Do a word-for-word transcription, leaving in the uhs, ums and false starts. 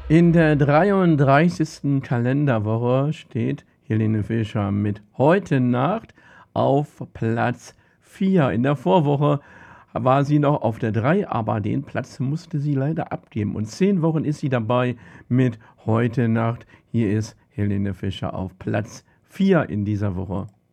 In der dreiunddreißigsten Kalenderwoche steht Helene Fischer mit „Heute Nacht“ auf Platz vier. In der Vorwoche war sie noch auf der drei, aber den Platz musste sie leider abgeben. Und zehn Wochen ist sie dabei mit „Heute Nacht“. Hier ist Helene Fischer auf Platz vier in dieser Woche.